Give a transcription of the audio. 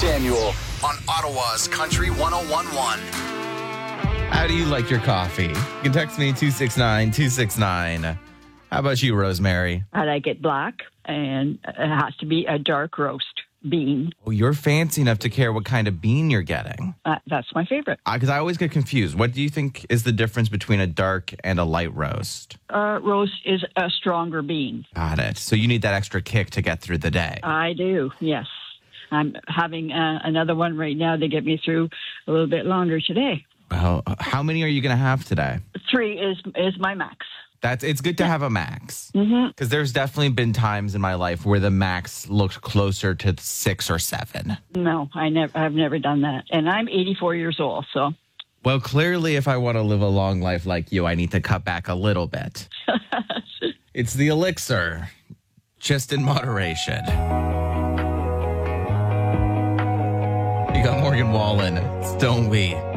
Samuel on Ottawa's Country 101.1. How do you like your coffee? You can text me 269-269. How about you, Rosemary? I like it black, and it has to be a dark roast bean. Oh, you're fancy enough to care what kind of bean you're getting. That's my favorite. Because I always get confused. What do you think is the difference between a dark and a light roast? Roast is a stronger bean. Got it. So you need that extra kick to get through the day. I do, yes. I'm having another one right now to get me through a little bit longer today. Well, how many are you going to have today? 3 is my max. It's good to have a max. Because there's definitely been times in my life where the max looked closer to 6 or 7. No, I've never done that. And I'm 84 years old, so. Well, clearly, if I want to live a long life like you, I need to cut back a little bit. It's the Elixir, just in moderation. You got Morgan Wallen, Stone We.